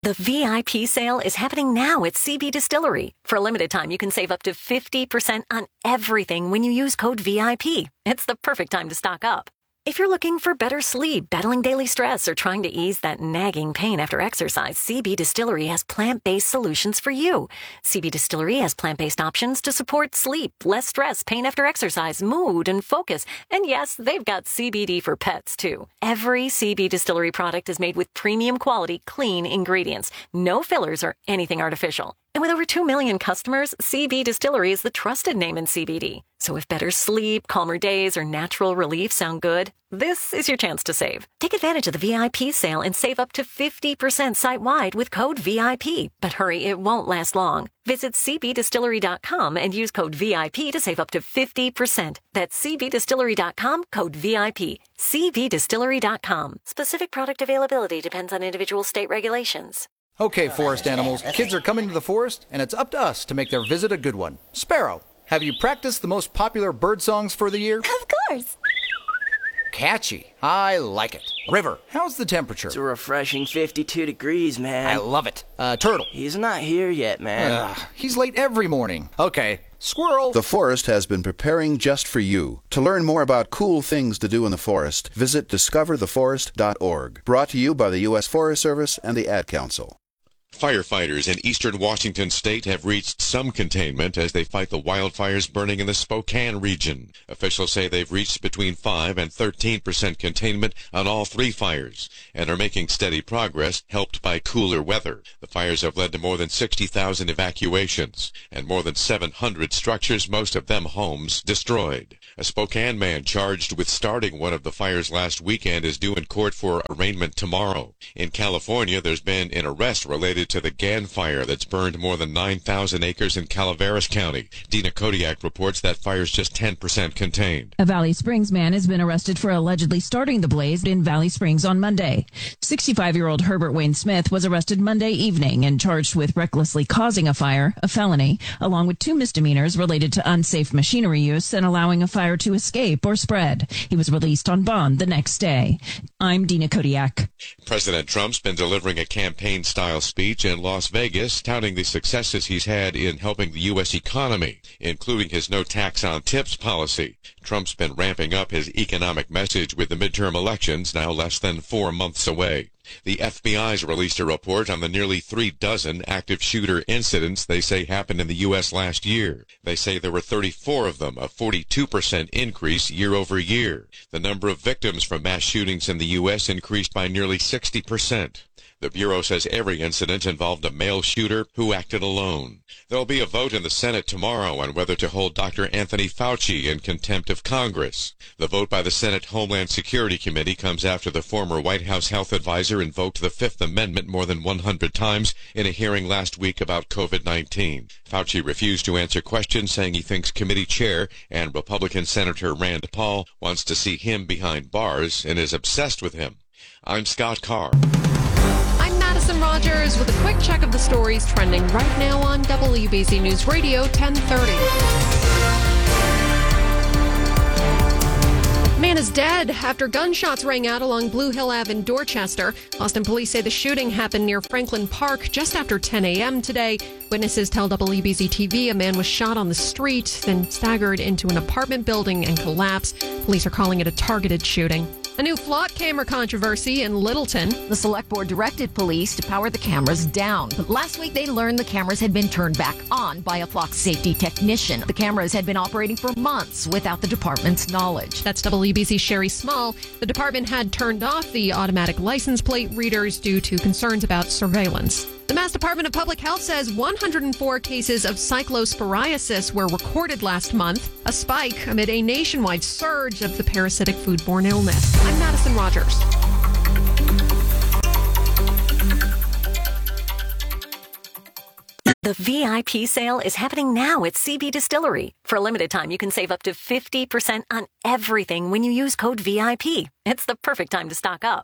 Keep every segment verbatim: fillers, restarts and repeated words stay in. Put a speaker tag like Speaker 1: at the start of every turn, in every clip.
Speaker 1: The V I P sale is happening now at C B Distillery. For a limited time, you can save up to fifty percent on everything when you use code V I P. It's the perfect time to stock up. If you're looking for better sleep, battling daily stress, or trying to ease that nagging pain after exercise, C B Distillery has plant-based solutions for you. C B Distillery has plant-based options to support sleep, less stress, pain after exercise, mood, and focus. And yes, they've got C B D for pets, too. Every C B Distillery product is made with premium quality, clean ingredients. No fillers or anything artificial. And with over two million customers, C B Distillery is the trusted name in C B D. So if better sleep, calmer days, or natural relief sound good, this is your chance to save. Take advantage of the V I P sale and save up to fifty percent site-wide with code V I P. But hurry, it won't last long. Visit c b distillery dot com and use code V I P to save up to fifty percent. That's c b distillery dot com, code V I P. c b distillery dot com. Specific product availability depends on individual state regulations.
Speaker 2: Okay, forest animals, kids are coming to the forest, and it's up to us to make their visit a good one. Sparrow, have you practiced the most popular bird songs for the year?
Speaker 3: Of course.
Speaker 2: Catchy. I like it. River, how's the temperature?
Speaker 4: It's a refreshing fifty-two degrees, man.
Speaker 2: I love it. Uh, Turtle.
Speaker 4: He's not here yet, man.
Speaker 2: Uh, he's late every morning. Okay. Squirrel.
Speaker 5: The forest has been preparing just for you. To learn more about cool things to do in the forest, visit discover the forest dot org. Brought to you by the U S Forest Service and the Ad Council.
Speaker 6: Firefighters in eastern Washington state have reached some containment as they fight the wildfires burning in the Spokane region. Officials say they've reached between five and thirteen percent containment on all three fires and are making steady progress, helped by cooler weather. The fires have led to more than sixty thousand evacuations and more than seven hundred structures, most of them homes, destroyed. A Spokane man charged with starting one of the fires last weekend is due in court for arraignment tomorrow. In California, there's been an arrest related to the Gann fire that's burned more than nine thousand acres in Calaveras County. Dina Kodiak reports that fire's just ten percent contained.
Speaker 7: A Valley Springs man has been arrested for allegedly starting the blaze in Valley Springs on Monday. sixty-five-year-old Herbert Wayne Smith was arrested Monday evening and charged with recklessly causing a fire, a felony, along with two misdemeanors related to unsafe machinery use and allowing a fire to escape or spread. He was released on bond the next day. I'm Dina Kodiak.
Speaker 6: President Trump's been delivering a campaign-style speech in Las Vegas, touting the successes he's had in helping the U S economy, including his no tax on tips policy. Trump's been ramping up his economic message with the midterm elections now less than four months away. The F B I's released a report on the nearly three dozen active shooter incidents they say happened in the U S last year. They say there were thirty-four of them, a forty-two percent increase year over year. The number of victims from mass shootings in the U S increased by nearly sixty percent. The Bureau says every incident involved a male shooter who acted alone. There'll be a vote in the Senate tomorrow on whether to hold Doctor Anthony Fauci in contempt of Congress. The vote by the Senate Homeland Security Committee comes after the former White House health advisor invoked the Fifth Amendment more than one hundred times in a hearing last week about COVID nineteen. Fauci refused to answer questions, saying he thinks committee chair and Republican Senator Rand Paul wants to see him behind bars and is obsessed with him. I'm Scott Carr.
Speaker 8: I'm Madison Rogers with a quick check of the stories trending right now on W B C News Radio ten thirty. Man is dead after gunshots rang out along Blue Hill Avenue in Dorchester. Austin police say the shooting happened near Franklin Park just after ten a.m. today. Witnesses tell W B C T V a man was shot on the street, then staggered into an apartment building and collapsed. Police are calling it a targeted shooting. A new flock camera controversy in Littleton.
Speaker 3: The select board directed police to power the cameras down. But last week, they learned the cameras had been turned back on by a flock safety technician. The cameras had been operating for months without the department's knowledge.
Speaker 8: That's W B C's Sherry Small. The department had turned off the automatic license plate readers due to concerns about surveillance. The Mass Department of Public Health says one hundred four cases of cyclosporiasis were recorded last month, a spike amid a nationwide surge of the parasitic foodborne illness. I'm Madison Rogers.
Speaker 1: The V I P sale is happening now at C B Distillery. For a limited time, you can save up to fifty percent on everything when you use code V I P. It's the perfect time to stock up.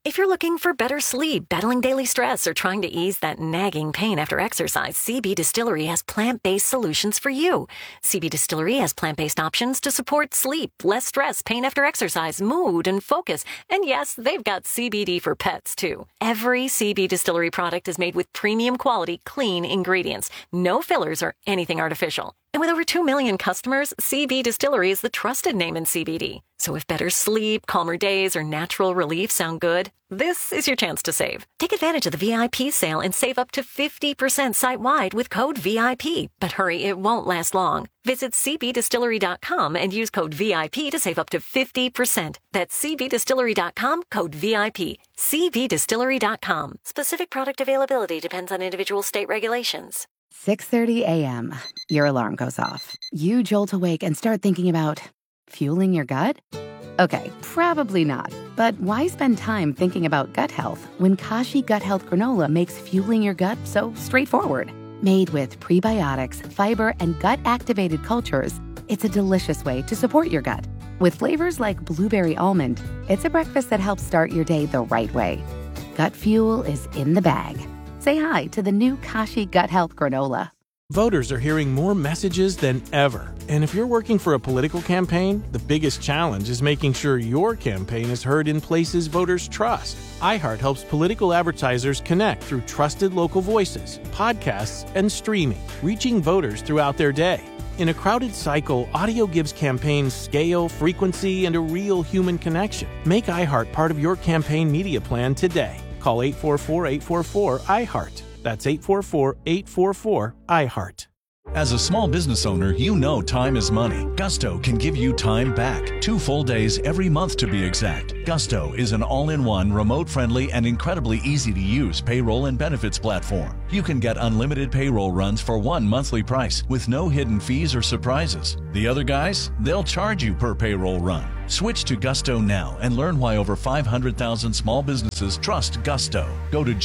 Speaker 1: If you're looking for better sleep, battling daily stress, or trying to ease that nagging pain after exercise, C B Distillery has plant-based solutions for you. C B Distillery has plant-based options to support sleep, less stress, pain after exercise, mood, and focus. And yes, they've got C B D for pets, too. Every C B Distillery product is made with premium quality, clean ingredients. No fillers or anything artificial. And with over two million customers, C B Distillery is the trusted name in C B D. So if better sleep, calmer days, or natural relief sound good, this is your chance to save. Take advantage of the V I P sale and save up to fifty percent site-wide with code V I P. But hurry, it won't last long. Visit c b distillery dot com and use code V I P to save up to fifty percent. That's c b distillery dot com, code V I P. c b distillery dot com. Specific product availability depends on individual state regulations.
Speaker 9: six thirty a.m. Your alarm goes off. You jolt awake and start thinking about fueling your gut? Okay, probably not. But why spend time thinking about gut health when Kashi Gut Health Granola makes fueling your gut so straightforward? Made with prebiotics, fiber, and gut-activated cultures, it's a delicious way to support your gut. With flavors like blueberry almond, it's a breakfast that helps start your day the right way. Gut fuel is in the bag. Say hi to the new Kashi Gut Health Granola.
Speaker 10: Voters are hearing more messages than ever. And if you're working for a political campaign, the biggest challenge is making sure your campaign is heard in places voters trust. iHeart helps political advertisers connect through trusted local voices, podcasts, and streaming, reaching voters throughout their day. In a crowded cycle, audio gives campaigns scale, frequency, and a real human connection. Make iHeart part of your campaign media plan today. Call eight four four, eight four four, I heart. That's eight four four, eight four four, I heart.
Speaker 11: As a small business owner, you know time is money. Gusto can give you time back. Two full days every month to be exact. Gusto is an all-in-one, remote-friendly, and incredibly easy-to-use payroll and benefits platform. You can get unlimited payroll runs for one monthly price with no hidden fees or surprises. The other guys, they'll charge you per payroll run. Switch to Gusto now and learn why over five hundred thousand small businesses trust Gusto. Go to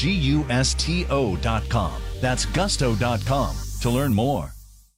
Speaker 11: gusto dot com. That's gusto dot com to learn more.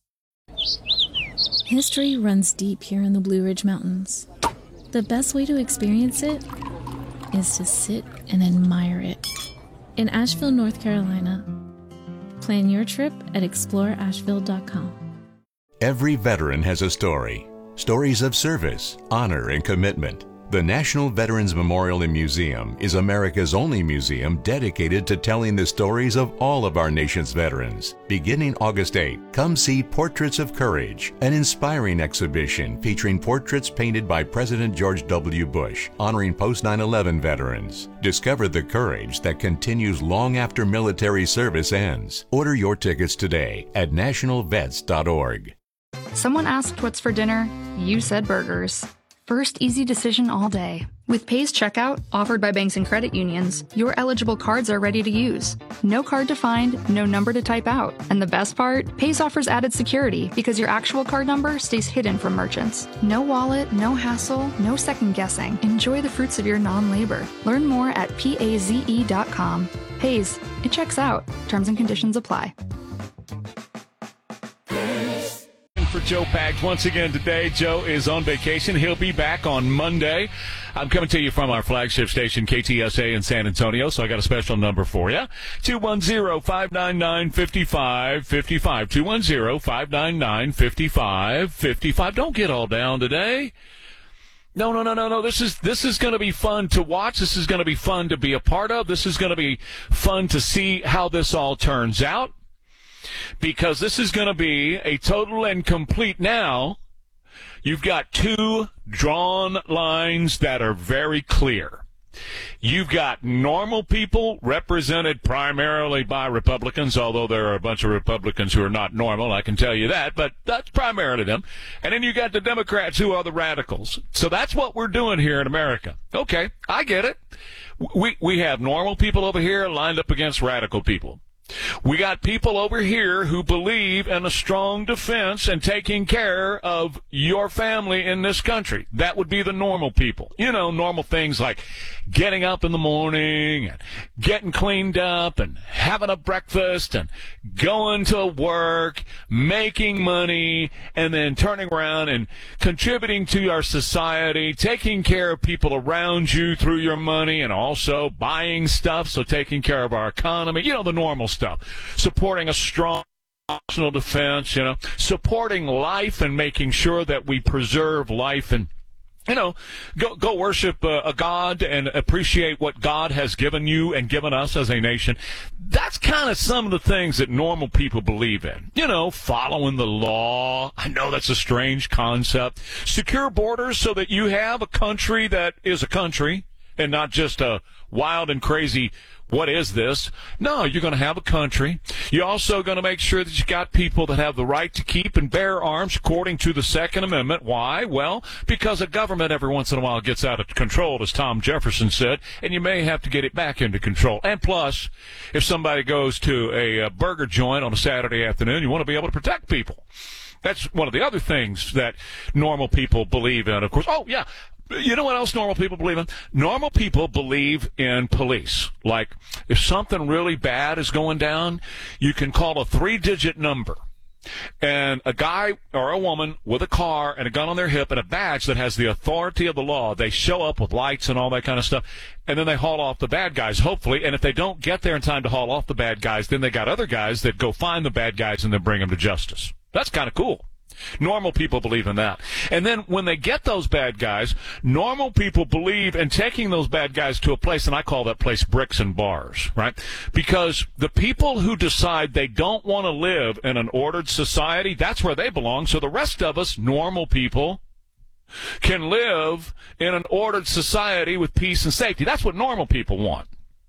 Speaker 12: History runs deep here in the Blue Ridge Mountains. The best way to experience it is to sit and admire it. In Asheville, North Carolina. Plan your trip at explore asheville dot com.
Speaker 13: Every veteran has a story. Stories of service, honor, and commitment. The National Veterans Memorial and Museum is America's only museum dedicated to telling the stories of all of our nation's veterans. Beginning August eighth, come see Portraits of Courage, an inspiring exhibition featuring portraits painted by President George W. Bush, honoring post nine eleven veterans. Discover the courage that continues long after military service ends. Order your tickets today at national vets dot org.
Speaker 14: Someone asked what's for dinner, you said burgers. First easy decision all day. With Pays Checkout, offered by banks and credit unions, your eligible cards are ready to use. No card to find, no number to type out. And the best part? Pays offers added security because your actual card number stays hidden from merchants. No wallet, no hassle, no second guessing. Enjoy the fruits of your non-labor. Learn more at paze dot com. Pays, it checks out. Terms and conditions apply.
Speaker 15: For Joe Pags once again today. Joe is on vacation. He'll be back on Monday. I'm coming to you from our flagship station, K T S A in San Antonio, so I got a special number for you. two one zero, five nine nine, five five five five. two one zero, five nine nine, five five five five. Don't get all down today. No, no, no, no, no. This is this is going to be fun to watch. This is going to be fun to be a part of. This is going to be fun to see how this all turns out. Because this is going to be a total and complete now. You've got two drawn lines that are very clear. You've got normal people represented primarily by Republicans, although there are a bunch of Republicans who are not normal, I can tell you that, but that's primarily them. And then you got the Democrats who are the radicals. So that's what we're doing here in America. Okay, I get it. We we have normal people over here lined up against radical people. We got people over here who believe in a strong defense and taking care of your family in this country. That would be the normal people. You know, normal things like getting up in the morning and getting cleaned up and having a breakfast and going to work, making money, and then turning around and contributing to our society, taking care of people around you through your money, and also buying stuff, so taking care of our economy. You know, the normal stuff. Supporting a strong national defense, you know, supporting life and making sure that we preserve life and, you know, go go worship uh, a God and appreciate what God has given you and given us as a nation. That's kind of some of the things that normal people believe in. You know, following the law. I know that's a strange concept. Secure borders so that you have a country that is a country and not just a wild and crazy, what is this? No, you're going to have a country. You're also going to make sure that you got people that have the right to keep and bear arms according to the Second Amendment. Why? Well, because a government every once in a while gets out of control, as Tom Jefferson said, and you may have to get it back into control. And plus, if somebody goes to a, a burger joint on a Saturday afternoon, you want to be able to protect people. That's one of the other things that normal people believe in, of course. Oh, yeah. You know what else normal people believe in? Normal people believe in police. Like, if something really bad is going down, you can call a three-digit number. And a guy or a woman with a car and a gun on their hip and a badge that has the authority of the law, they show up with lights and all that kind of stuff, and then they haul off the bad guys, hopefully. And if they don't get there in time to haul off the bad guys, then they got other guys that go find the bad guys and then bring them to justice. That's kind of cool. Normal people believe in that. And then when they get those bad guys, normal people believe in taking those bad guys to a place, and I call that place bricks and bars, right? Because the people who decide they don't want to live in an ordered society, that's where they belong. So the rest of us, normal people, can live in an ordered society with peace and safety. That's what normal people want.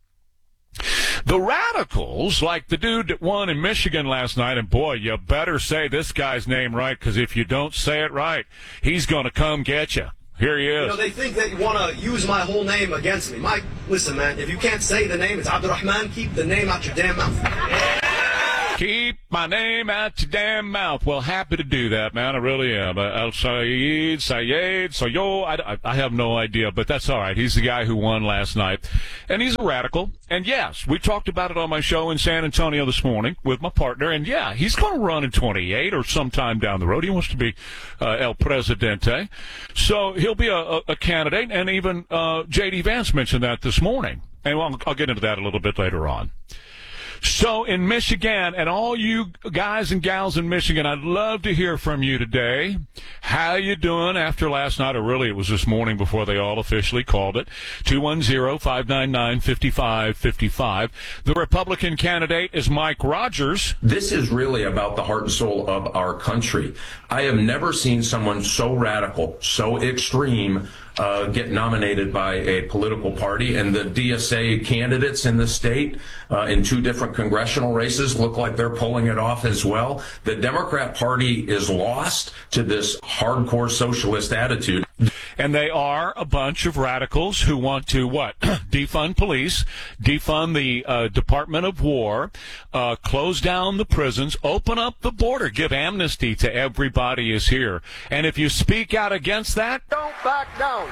Speaker 15: The radicals, like the dude that won in Michigan last night, and boy, you better say this guy's name right, because if you don't say it right, he's going to come get you. Here he is.
Speaker 16: You know, they think that you want to use my whole name against me. Mike, listen, man, if you can't say the name, it's Abdurrahman, keep the name out your damn mouth.
Speaker 15: Keep my name out your damn mouth. Well, happy to do that, man. I really am. Uh, El Sayed, Sayed, Soyo, I, I, I have no idea, but that's all right. He's the guy who won last night. And he's a radical. And, yes, we talked about it on my show in San Antonio this morning with my partner. And, yeah, he's going to run in twenty-eight or sometime down the road. He wants to be uh, El Presidente. So he'll be a, a, a candidate. And even uh, J D. Vance mentioned that this morning. And I'll, I'll get into that a little bit later on. So in Michigan, and all you guys and gals in Michigan, I'd love to hear from you today. How you doing after last night? Or really, it was this morning before they all officially called it. two one zero, five nine nine, five five five five. The Republican candidate is Mike Rogers.
Speaker 17: This is really about the heart and soul of our country. I have never seen someone so radical, so extreme, Uh, get nominated by a political party, and the D S A candidates in the state uh, in two different congressional races look like they're pulling it off as well. The Democrat Party is lost to this hardcore socialist attitude.
Speaker 15: And they are a bunch of radicals who want to, what, defund police, defund the uh, Department of War, uh, close down the prisons, open up the border, give amnesty to everybody is here. And if you speak out against that,
Speaker 16: don't back down.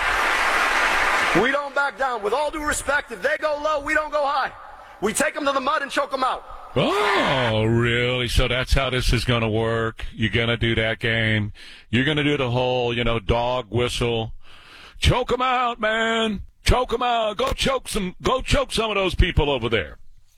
Speaker 16: We don't back down. With all due respect, if they go low, we don't go high. We take them to the mud and choke them out.
Speaker 15: Oh, really? So that's how this is going to work? You're going to do that game? You're going to do the whole, you know, dog whistle? Choke them out, man. Choke them out. Go choke some, go choke some of those people over there.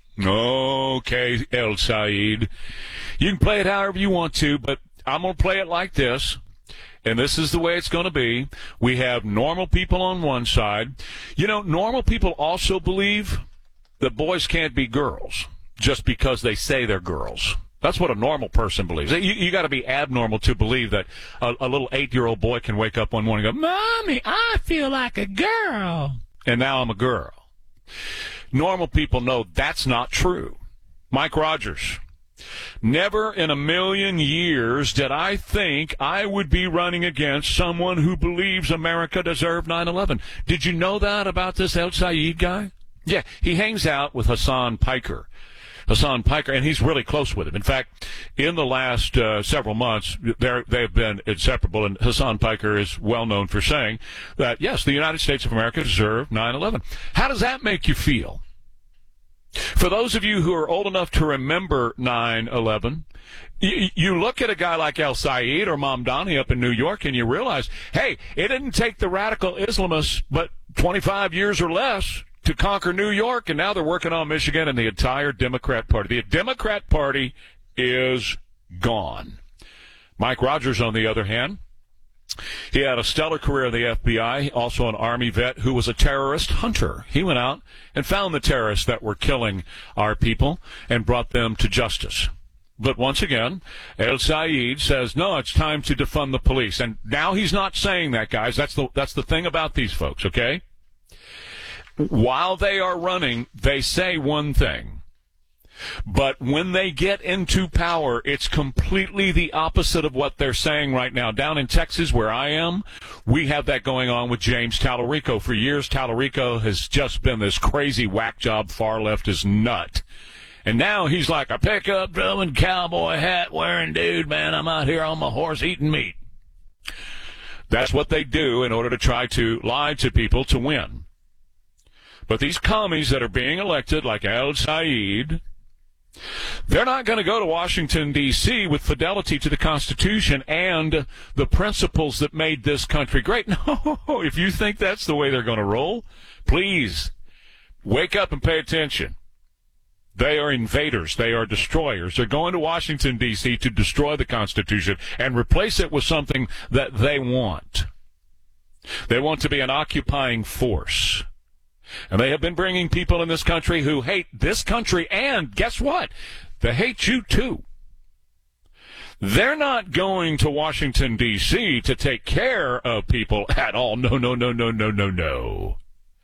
Speaker 15: Okay, El Sayed. You can play it however you want to, but I'm going to play it like this. And this is the way it's going to be. We have normal people on one side. You know, normal people also believe that boys can't be girls just because they say they're girls. That's what a normal person believes. You, you got to be abnormal to believe that a, a little eight-year-old boy can wake up one morning and go, Mommy, I feel like a girl. And now I'm a girl. Normal people know that's not true. Mike Rogers. Never in a million years did I think I would be running against someone who believes America deserved nine eleven. Did you know that about this El Sayed guy? Yeah, he hangs out with Hassan Piker. Hassan Piker, and he's really close with him. In fact, in the last uh, several months, they've been inseparable, and Hassan Piker is well known for saying that, yes, the United States of America deserved nine eleven. How does that make you feel? For those of you who are old enough to remember nine eleven, you, you look at a guy like El Sayed or Mamdani up in New York and you realize, hey, it didn't take the radical Islamists but twenty-five years or less to conquer New York, and now they're working on Michigan and the entire Democrat Party. The Democrat Party is gone. Mike Rogers, on the other hand, he had a stellar career in the F B I, also an Army vet who was a terrorist hunter. He went out and found the terrorists that were killing our people and brought them to justice. But once again, El Sayed says, no, it's time to defund the police. And now he's not saying that, guys. That's the, that's the thing about these folks, okay? While they are running, they say one thing. But when they get into power, it's completely the opposite of what they're saying right now. Down in Texas, where I am, we have that going on with James Talarico. For years, Talarico has just been this crazy whack job, far leftist nut. And now he's like a pickup drumming, cowboy hat wearing dude, man. I'm out here on my horse eating meat. That's what they do in order to try to lie to people to win. But these commies that are being elected, like El Sayed, they're not going to go to Washington, D C with fidelity to the Constitution and the principles that made this country great. No, if you think that's the way they're going to roll, please wake up and pay attention. They are invaders. They are destroyers. They're going to Washington, D C to destroy the Constitution and replace it with something that they want. They want to be an occupying force. And they have been bringing people in this country who hate this country, and guess what? They hate you too. They're not going to Washington, D C to take care of people at all. No, no, no, no, no, no, no.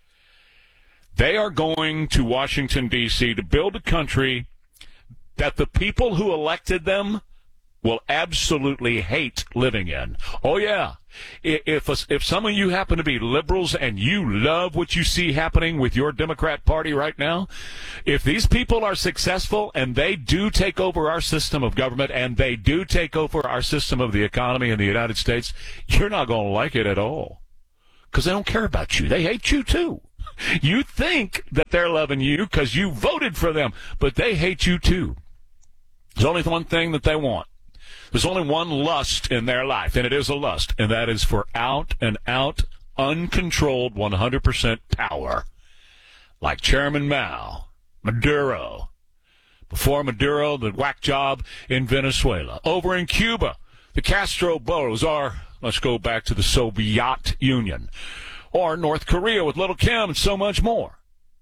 Speaker 15: They are going to Washington, D C to build a country that the people who elected them will absolutely hate living in. Oh, yeah. If if some of you happen to be liberals and you love what you see happening with your Democrat Party right now, if these people are successful and they do take over our system of government and they do take over our system of the economy in the United States, you're not going to like it at all. Because they don't care about you. They hate you too. You think that they're loving you because you voted for them, but they hate you too. There's only one thing that they want. There's only one lust in their life, and it is a lust, and that is for out and out, uncontrolled, one hundred percent power. Like Chairman Mao, Maduro. Before Maduro, the whack job in Venezuela. Over in Cuba, the Castro Brothers, or let's go back to the Soviet Union. Or North Korea with Little Kim and so much more.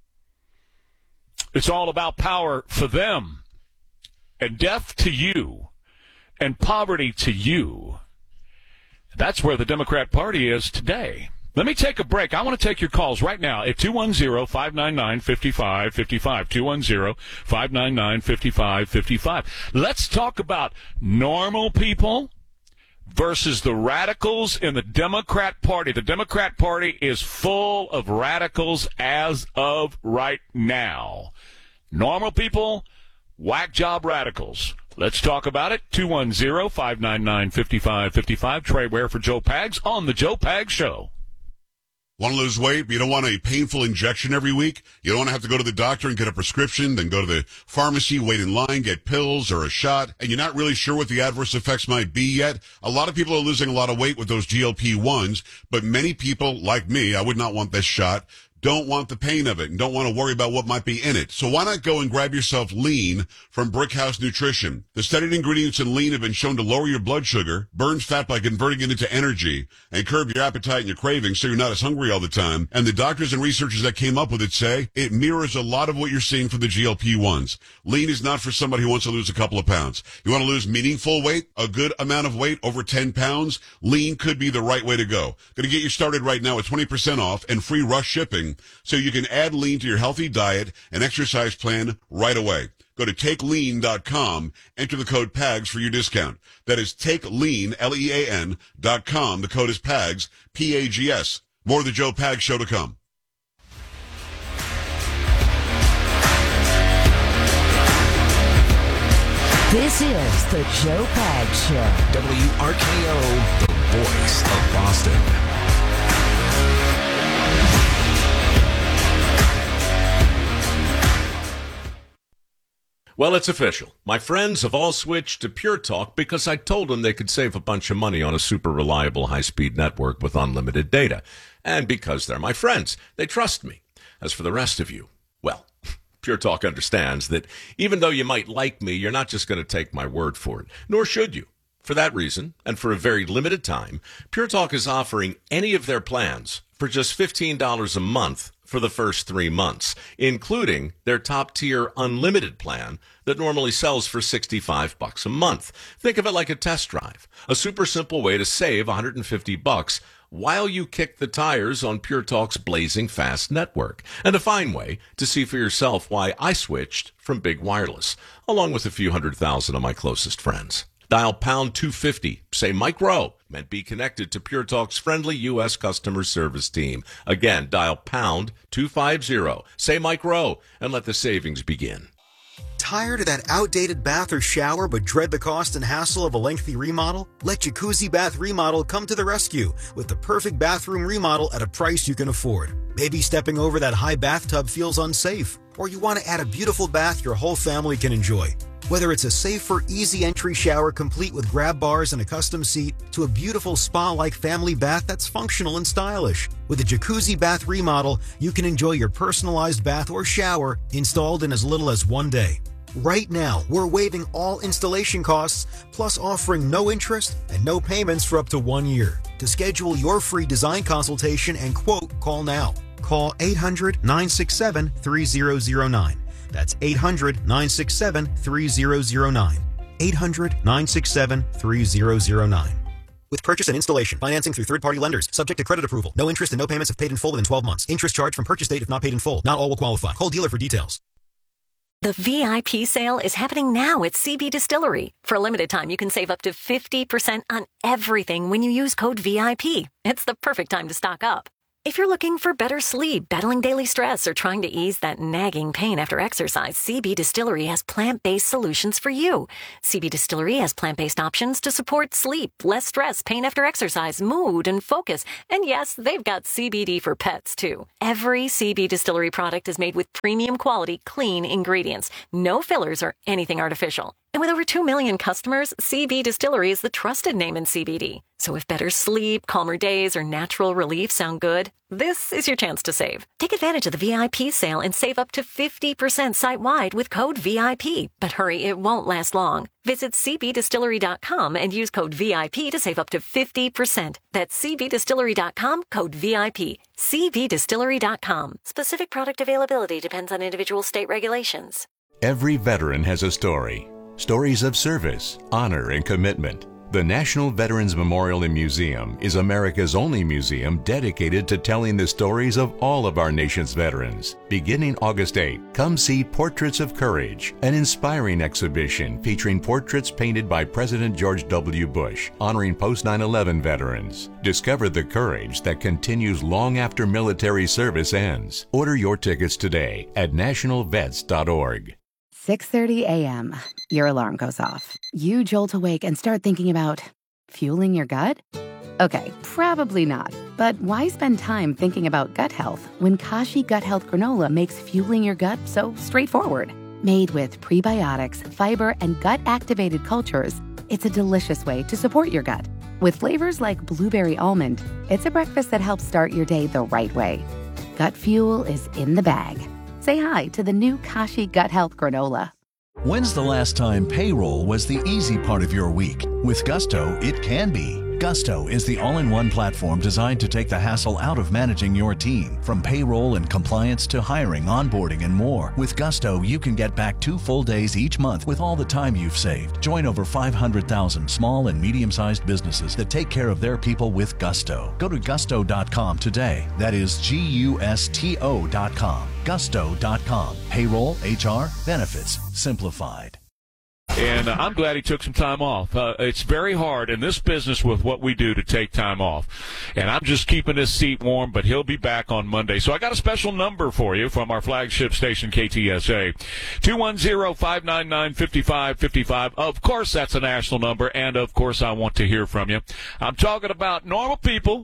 Speaker 15: It's all about power for them. And death to you. And poverty to you. That's where the Democrat Party is today. Let me take a break. I want to take your calls right now at two one zero, five nine nine, five five five five, two one zero, five nine nine, five five five five. Let's talk about normal people versus the radicals in the Democrat Party. The Democrat Party is full of radicals as of right now. Normal people, whack job radicals. Let's talk about it. two one zero, five nine nine, five five five five. Trey Ware for Joe Pags on The Joe Pags Show.
Speaker 18: Want to lose weight, but you don't want a painful injection every week? You don't want to have to go to the doctor and get a prescription, then go to the pharmacy, wait in line, get pills or a shot, and you're not really sure what the adverse effects might be yet? A lot of people are losing a lot of weight with those G L P ones, but many people, like me, I would not want this shot, don't want the pain of it and don't want to worry about what might be in it. So why not go and grab yourself Lean from Brickhouse Nutrition? The studied ingredients in Lean have been shown to lower your blood sugar, burn fat by converting it into energy, and curb your appetite and your cravings so you're not as hungry all the time. And the doctors and researchers that came up with it say it mirrors a lot of what you're seeing from the G L P ones. Lean is not for somebody who wants to lose a couple of pounds. You want to lose meaningful weight, a good amount of weight, over ten pounds? Lean could be the right way to go. Going to get you started right now with twenty percent off and free rush shipping, so you can add Lean to your healthy diet and exercise plan right away. Go to take lean dot com, enter the code PAGS for your discount. That is TakeLean, L E A N, dot com. The code is PAGS, P A G S. More of the Joe Pags Show to come.
Speaker 19: This is the Joe Pags Show.
Speaker 20: W R K O, the voice of Boston.
Speaker 21: Well, it's official. My friends have all switched to Pure Talk because I told them they could save a bunch of money on a super reliable high-speed network with unlimited data. And because they're my friends, they trust me. As for the rest of you, well, Pure Talk understands that even though you might like me, you're not just going to take my word for it, nor should you. For that reason, and for a very limited time, Pure Talk is offering any of their plans for just fifteen dollars a month for the first three months, including their top-tier unlimited plan that normally sells for sixty-five bucks a month. Think of it like a test drive, a super simple way to save one hundred fifty bucks while you kick the tires on Pure Talk's blazing fast network, and a fine way to see for yourself why I switched from big wireless, along with a few hundred thousand of my closest friends. Dial pound two fifty, say Mike Rowe, and be connected to Pure Talk's friendly U S customer service team. Again, dial pound two fifty, say Mike Rowe, and let the savings begin.
Speaker 22: Tired of that outdated bath or shower but dread the cost and hassle of a lengthy remodel? Let Jacuzzi Bath Remodel come to the rescue with the perfect bathroom remodel at a price you can afford. Maybe stepping over that high bathtub feels unsafe, or you want to add a beautiful bath your whole family can enjoy. Whether it's a safer, easy entry shower complete with grab bars and a custom seat, to a beautiful spa-like family bath that's functional and stylish. With a Jacuzzi Bath Remodel, you can enjoy your personalized bath or shower installed in as little as one day. Right now, we're waiving all installation costs, plus offering no interest and no payments for up to one year. To schedule your free design consultation and quote, call now. Call eight hundred, nine six seven, three zero zero nine. That's eight hundred, nine six seven, three zero zero nine. eight hundred, nine six seven, three zero zero nine. With purchase and installation, financing through third-party lenders, subject to credit approval. No interest and no payments if paid in full within twelve months. Interest charged from purchase date if not paid in full. Not all will qualify. Call dealer for details.
Speaker 1: The V I P sale is happening now at C B Distillery. For a limited time, you can save up to fifty percent on everything when you use code V I P. It's the perfect time to stock up. If you're looking for better sleep, battling daily stress, or trying to ease that nagging pain after exercise, C B Distillery has plant-based solutions for you. C B Distillery has plant-based options to support sleep, less stress, pain after exercise, mood, and focus. And yes, they've got C B D for pets, too. Every C B Distillery product is made with premium quality, clean ingredients. No fillers or anything artificial. And with over two million customers, C B Distillery is the trusted name in C B D. So if better sleep, calmer days, or natural relief sound good, this is your chance to save. Take advantage of the V I P sale and save up to fifty percent site-wide with code V I P. But hurry, it won't last long. Visit C B distillery dot com and use code V I P to save up to fifty percent. That's C B distillery dot com, code V I P. C B distillery dot com. Specific product availability depends on individual state regulations.
Speaker 13: Every veteran has a story. Stories of service, honor, and commitment. The National Veterans Memorial and Museum is America's only museum dedicated to telling the stories of all of our nation's veterans. Beginning August eighth, come see Portraits of Courage, an inspiring exhibition featuring portraits painted by President George W. Bush, honoring post nine eleven veterans. Discover the courage that continues long after military service ends. Order your tickets today at national vets dot org.
Speaker 9: six thirty a.m. Your alarm goes off. You jolt awake and start thinking about fueling your gut? Okay, probably not. But why spend time thinking about gut health when Kashi Gut Health Granola makes fueling your gut so straightforward? Made with prebiotics, fiber, and gut-activated cultures, it's a delicious way to support your gut. With flavors like blueberry almond, it's a breakfast that helps start your day the right way. Gut fuel is in the bag. Say hi to the new Kashi Gut Health Granola.
Speaker 11: When's the last time payroll was the easy part of your week? With Gusto, it can be. Gusto is the all-in-one platform designed to take the hassle out of managing your team. From payroll and compliance to hiring, onboarding, and more. With Gusto, you can get back two full days each month with all the time you've saved. Join over five hundred thousand small and medium-sized businesses that take care of their people with Gusto. Go to gusto dot com today. That is G U S T O dot com. gusto dot com. Payroll, H R, benefits, simplified.
Speaker 15: And uh, I'm glad he took some time off. Uh, it's very hard in this business with what we do to take time off. And I'm just keeping his seat warm, but he'll be back on Monday. So I got a special number for you from our flagship station, K T S A. two one zero, five nine nine, five five five five. Of course, that's a national number, and of course, I want to hear from you. I'm talking about normal people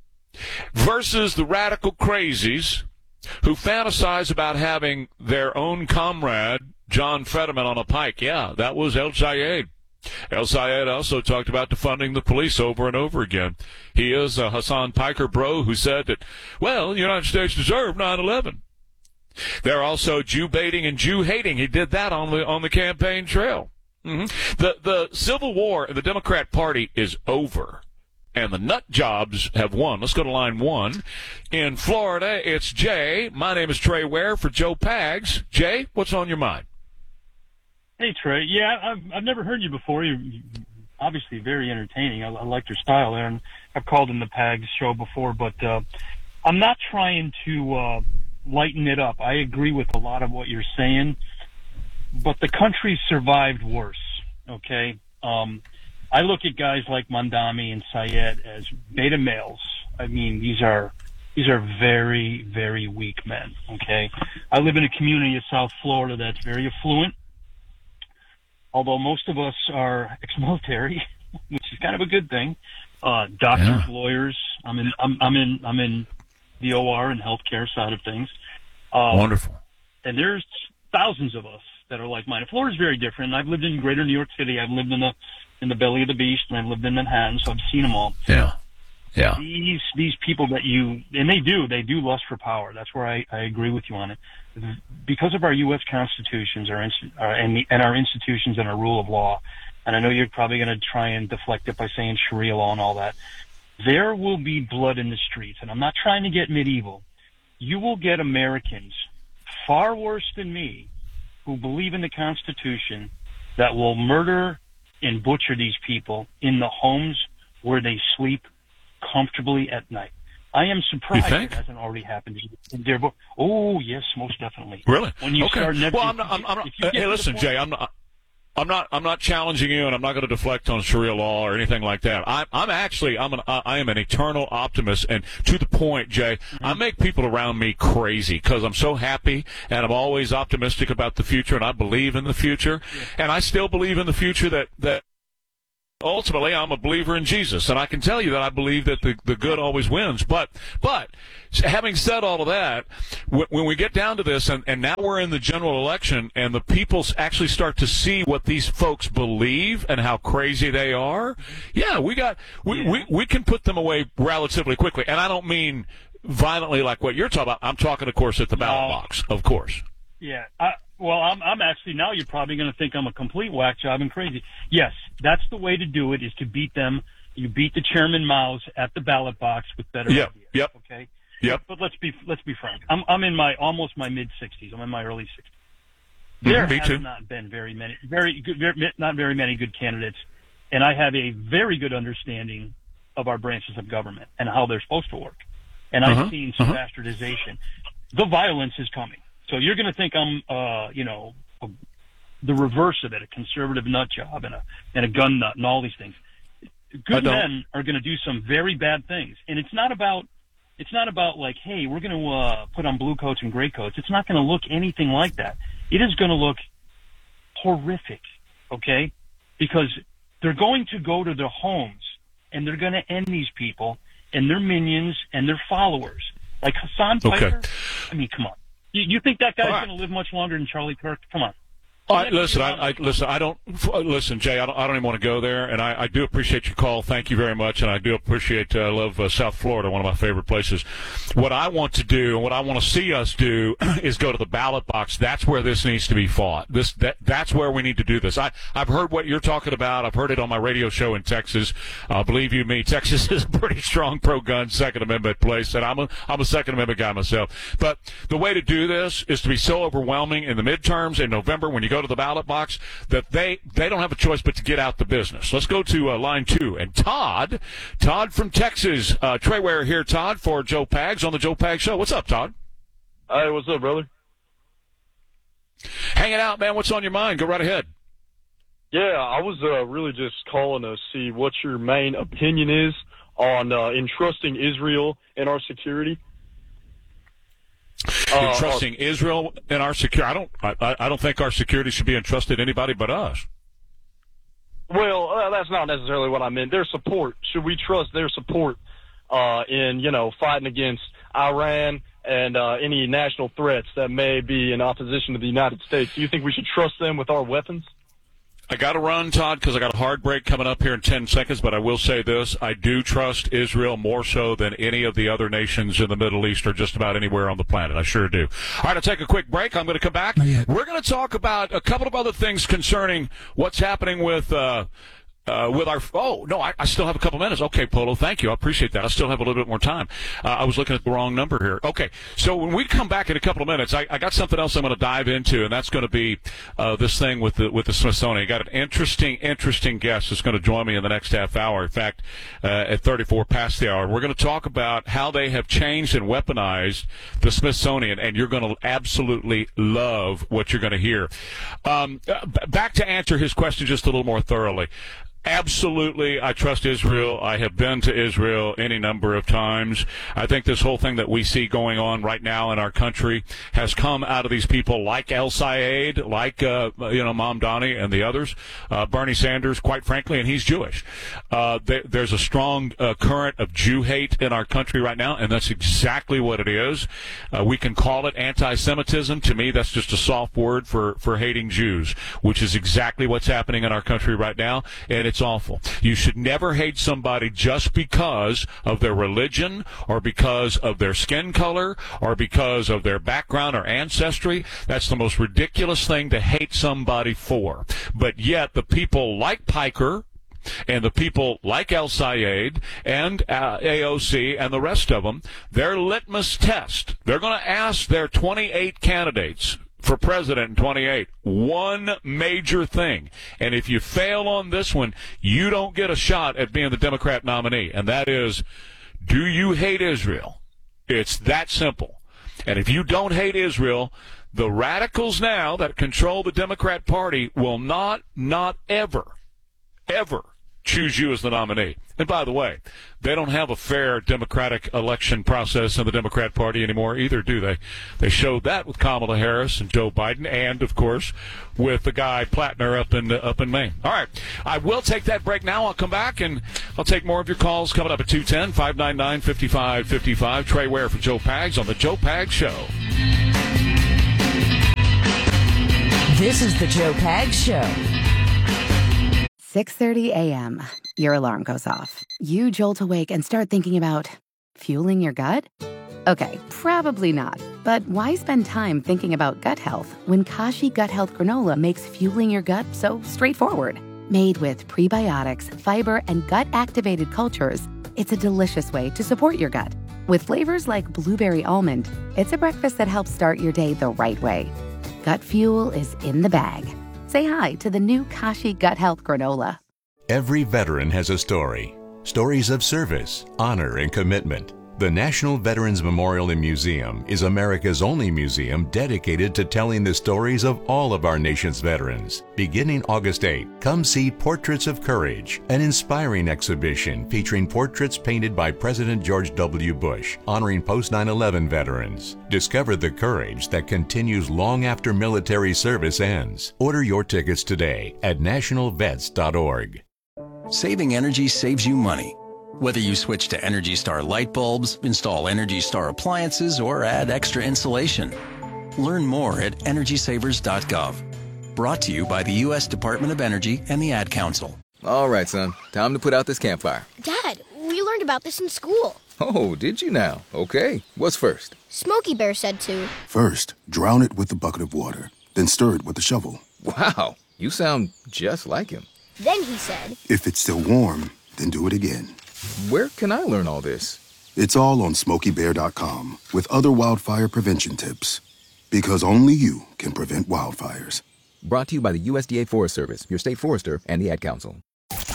Speaker 15: versus the radical crazies who fantasize about having their own comrade, John Fetterman, on a pike. Yeah, that was El Sayed. El Sayed also talked about defunding the police over and over again. He is a Hassan Piker bro who said that, well, the United States deserved nine eleven. They're also Jew-baiting and Jew-hating. He did that on the on the campaign trail. Mm-hmm. The, the Civil War in the Democrat Party is over, and the nut jobs have won. Let's go to line one. In Florida, it's Jay. My name is Trey Ware for Joe Pags. Jay, what's on your mind?
Speaker 2: Hey, Trey. Yeah, I've, I've never heard you before. You're obviously very entertaining. I, I like your style there, and I've called in the Pags show before, but uh, I'm not trying to uh, lighten it up. I agree with a lot of what you're saying, but the country survived worse, okay? Um, I look at guys like Mandami and Sayed as beta males. I mean, these are these are very, very weak men, okay? I live in a community of South Florida that's very affluent, although most of us are ex-military, which is kind of a good thing. Uh, doctors, yeah. lawyers. I'm in. I'm, I'm in. I'm in the O R and healthcare side of things. Uh,
Speaker 15: Wonderful.
Speaker 2: And there's thousands of us that are like mine. Florida's very different. I've lived in Greater New York City. I've lived in the in the belly of the beast, and I've lived in Manhattan, so I've seen them all.
Speaker 15: Yeah. Yeah.
Speaker 2: These these people that you and they do they do lust for power. That's where I, I agree with you on it. Because of our U S constitutions, our uh, and, the, and our institutions and our rule of law, and I know you're probably going to try and deflect it by saying Sharia law and all that, there will be blood in the streets. And I'm not trying to get medieval. You will get Americans far worse than me who believe in the Constitution that will murder and butcher these people in the homes where they sleep comfortably at night. I am surprised it hasn't already happened in their book. Oh, yes, most definitely.
Speaker 15: Really?
Speaker 2: When you
Speaker 15: okay.
Speaker 2: start never,
Speaker 15: well, I'm not. I'm, I'm not uh, hey, listen, Jay. I'm not. I'm not. I'm not challenging you, and I'm not going to deflect on Sharia law or anything like that. I, I'm actually. I'm an. I am an eternal optimist, and to the point, Jay. Mm-hmm. I make people around me crazy because I'm so happy, and I'm always optimistic about the future, and I believe in the future, yeah. and I still believe in the future that that. Ultimately, I'm a believer in Jesus, and I can tell you that I believe that the, the good always wins. But, but having said all of that, w- when we get down to this, and, and now we're in the general election, and the people actually start to see what these folks believe and how crazy they are, yeah, we got we, we, we can put them away relatively quickly. And I don't mean violently like what you're talking about. I'm talking, of course, at the ballot
Speaker 2: no.
Speaker 15: box, of course.
Speaker 2: Yeah. I, well, I'm, I'm actually, now you're probably going to think I'm a complete whack job and crazy. Yes, that's the way to do it, is to beat them. You beat the Chairman Mao's at the ballot box with better
Speaker 15: yep,
Speaker 2: ideas.
Speaker 15: Yep.
Speaker 2: Okay.
Speaker 15: Yep.
Speaker 2: But let's be let's be frank. I'm I'm in my almost my mid sixties. I'm in my early sixties. There
Speaker 15: mm-hmm,
Speaker 2: have not been very many very good very, not very many good candidates, and I have a very good understanding of our branches of government and how they're supposed to work. And
Speaker 15: uh-huh,
Speaker 2: I've seen some
Speaker 15: uh-huh.
Speaker 2: bastardization. The violence is coming. So you're going to think I'm uh you know a, the reverse of it, a conservative nut job and a and a gun nut and all these things. Good men are going to do some very bad things, and it's not about it's not about like, hey, we're going to uh, put on blue coats and gray coats. It's not going to look anything like that. It is going to look horrific, okay? Because they're going to go to their homes and they're going to end these people and their minions and their followers, like Hassan Piker.
Speaker 15: Okay.
Speaker 2: I mean, come on. You, you think that guy's
Speaker 15: right.
Speaker 2: going to live much longer than Charlie Kirk? Come on.
Speaker 15: I, listen, I, I listen. I don't listen, Jay. I don't. I don't even want to go there. And I, I do appreciate your call. Thank you very much. And I do appreciate. I uh, love uh, South Florida, one of my favorite places. What I want to do, and what I want to see us do, is go to the ballot box. That's where this needs to be fought. This that that's where we need to do this. I I've heard what you're talking about. I've heard it on my radio show in Texas. Uh, believe you me, Texas is a pretty strong pro-gun Second Amendment place, and I'm a I'm a Second Amendment guy myself. But the way to do this is to be so overwhelming in the midterms in November when you go to the ballot box that they they don't have a choice but to get out the business. Let's go to uh, line two. And Todd, Todd from Texas. Uh, Trey Ware here, Todd, for Joe Pags on the Joe Pags Show. What's up, Todd?
Speaker 4: Hey, what's up, brother?
Speaker 15: Hanging out, man. What's on your mind? Go right ahead.
Speaker 4: Yeah, I was uh, really just calling to see what your main opinion is on uh, entrusting Israel in our security.
Speaker 15: Entrusting uh, Israel in our security? I don't. I, I don't think our security should be entrusted to anybody but us.
Speaker 4: Well, uh, that's not necessarily what I meant. Their support. Should we trust their support uh, in, you know, fighting against Iran and uh, any national threats that may be in opposition to the United States? Do you think we should trust them with our weapons?
Speaker 15: I got to run, Todd, because I got a hard break coming up here in ten seconds, but I will say this. I do trust Israel more so than any of the other nations in the Middle East or just about anywhere on the planet. I sure do. All right, I'll take a quick break. I'm going to come back. We're going to talk about a couple of other things concerning what's happening with uh, uh, with our – oh, no, I, I still have a couple minutes. Okay, Polo, thank you. I appreciate that. I still have a little bit more time. Uh, I was looking at the wrong number here. Okay, so when we come back in a couple of minutes, I, I got something else I'm going to dive into, and that's going to be uh, this thing with the with the Smithsonian. I got an interesting, interesting guest that's going to join me in the next half hour. In fact, uh, at thirty-four past the hour, we're going to talk about how they have changed and weaponized the Smithsonian, and you're going to absolutely love what you're going to hear. Um, back to answer his question just a little more thoroughly. Absolutely, I trust Israel. I have been to Israel any number of times. I think this whole thing that we see going on right now in our country has come out of these people like El Sayed, like uh, you know Mamdani and the others, uh, Bernie Sanders, quite frankly, and he's Jewish. Uh, there, there's a strong uh, current of Jew hate in our country right now, and that's exactly what it is. Uh, we can call it anti-Semitism. To me, that's just a soft word for, for hating Jews, which is exactly what's happening in our country right now, and it's awful. You should never hate somebody just because of their religion or because of their skin color or because of their background or ancestry. That's the most ridiculous thing to hate somebody for. But yet the people like Piker and the people like El Sayed and uh, A O C and the rest of them, their litmus test, they're going to ask their twenty-eight candidates for president in twenty-eight, one major thing. And if you fail on this one, you don't get a shot at being the Democrat nominee. And that is, do you hate Israel? It's that simple. And if you don't hate Israel, the radicals now that control the Democrat Party will not, not ever, ever choose you as the nominee. And by the way, they don't have a fair democratic election process in the Democrat Party anymore either, do they? They showed that with Kamala Harris and Joe Biden and, of course, with the guy Plattner up in, uh, up in Maine. All right. I will take that break now. I'll come back, and I'll take more of your calls coming up at two one zero, five nine nine, five five five five. Trey Ware for Joe Pags on The Joe Pags Show.
Speaker 19: This is The Joe Pags Show.
Speaker 9: six thirty a.m. Your alarm goes off. You jolt awake and start thinking about fueling your gut? Okay, probably not. But why spend time thinking about gut health when Kashi Gut Health Granola makes fueling your gut so straightforward? Made with prebiotics, fiber, and gut-activated cultures, it's a delicious way to support your gut. With flavors like blueberry almond, it's a breakfast that helps start your day the right way. Gut fuel is in the bag. Say hi to the new Kashi Gut Health Granola.
Speaker 13: Every veteran has a story. Stories of service, honor, and commitment. The National Veterans Memorial and Museum is America's only museum dedicated to telling the stories of all of our nation's veterans. Beginning August eighth, come see Portraits of Courage, an inspiring exhibition featuring portraits painted by President George W. Bush, honoring post nine eleven veterans. Discover the courage that continues long after military service ends. Order your tickets today at national vets dot org.
Speaker 5: Saving energy saves you money. Whether you switch to Energy Star light bulbs, install Energy Star appliances, or add extra insulation. Learn more at energy savers dot gov. Brought to you by the U S Department of Energy and the Ad Council.
Speaker 23: All right, son. Time to put out this campfire.
Speaker 24: Dad, we learned about this in school.
Speaker 23: Oh, did you now? Okay. What's first?
Speaker 24: Smokey Bear said to.
Speaker 25: First, drown it with a bucket of water. Then stir it with a shovel.
Speaker 23: Wow. You sound just like him.
Speaker 24: Then he said.
Speaker 25: If it's still warm, then do it again.
Speaker 23: Where can I learn all this?
Speaker 25: It's all on smokey bear dot com with other wildfire prevention tips. Because only you can prevent wildfires.
Speaker 23: Brought to you by the U S D A Forest Service, your state forester, and the Ad Council.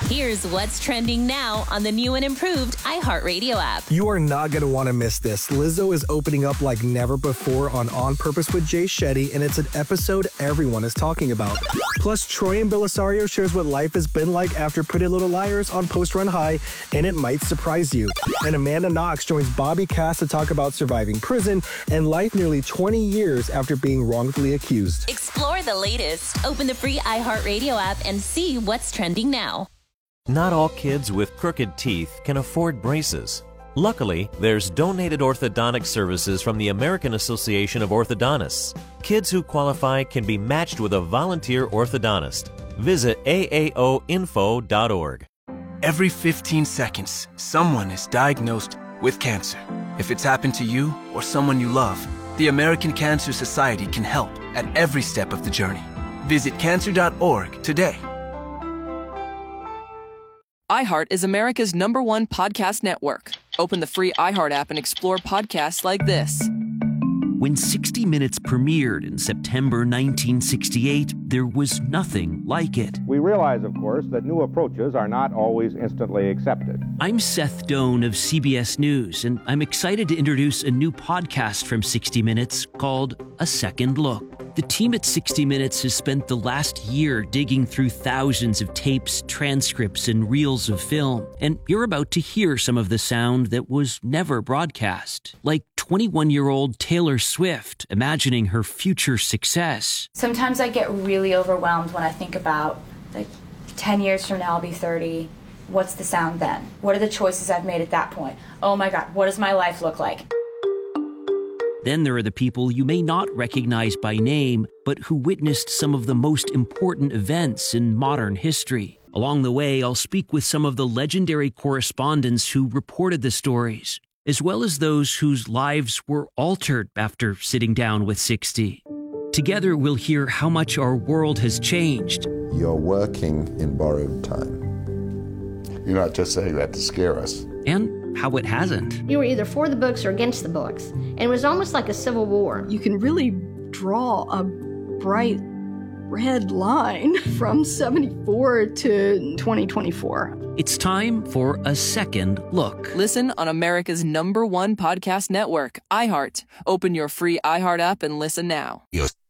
Speaker 19: Here's what's trending now on the new and improved iHeartRadio app.
Speaker 3: You are not going to want to miss this. Lizzo is opening up like never before on On Purpose with Jay Shetty, and it's an episode everyone is talking about. Plus, Troy and Belisario shares what life has been like after Pretty Little Liars on Post Run High, and it might surprise you. And Amanda Knox joins Bobby Cass to talk about surviving prison and life nearly twenty years after being wrongfully accused.
Speaker 19: Explore the latest. Open the free iHeartRadio app and see what's trending now.
Speaker 6: Not all kids with crooked teeth can afford braces. Luckily, there's donated orthodontic services from the American Association of Orthodontists. Kids who qualify can be matched with a volunteer orthodontist. Visit A A O info dot org.
Speaker 7: Every fifteen seconds, someone is diagnosed with cancer. If it's happened to you or someone you love, the American Cancer Society can help at every step of the journey. Visit cancer dot org today.
Speaker 8: iHeart is America's number one podcast network. Open the free iHeart app and explore podcasts like this.
Speaker 10: When sixty minutes premiered in September nineteen sixty-eight, there was nothing like it.
Speaker 26: We realize, of course, that new approaches are not always instantly accepted.
Speaker 10: I'm Seth Doan of C B S News, and I'm excited to introduce a new podcast from sixty minutes called A Second Look. The team at sixty minutes has spent the last year digging through thousands of tapes, transcripts, and reels of film, and you're about to hear some of the sound that was never broadcast, like twenty-one-year-old Taylor Swift imagining her future success.
Speaker 27: Sometimes I get really overwhelmed when I think about, like, ten years from now I'll be thirty. What's the sound then? What are the choices I've made at that point? Oh my God, what does my life look like?
Speaker 10: Then there are the people you may not recognize by name, but who witnessed some of the most important events in modern history. Along the way, I'll speak with some of the legendary correspondents who reported the stories, as well as those whose lives were altered after sitting down with sixty. Together, we'll hear how much our world has changed.
Speaker 28: You're working in borrowed time. You're not just saying that to scare us.
Speaker 10: And how it hasn't.
Speaker 24: You were either for the books or against the books, and it was almost like a civil war.
Speaker 29: You can really draw a bright red line from seventy-four to twenty twenty-four.
Speaker 10: It's time for A Second Look.
Speaker 8: Listen on America's number one podcast network, iHeart. Open your free iHeart app and listen now.
Speaker 28: Yes.